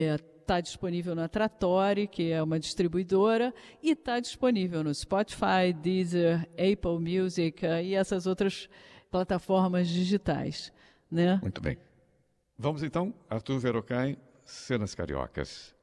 Está disponível na Trattori, que é uma distribuidora, e está disponível no Spotify, Deezer, Apple Music e essas outras plataformas digitais, né? Muito bem. Vamos então, Arthur Verocai, Cenas Cariocas.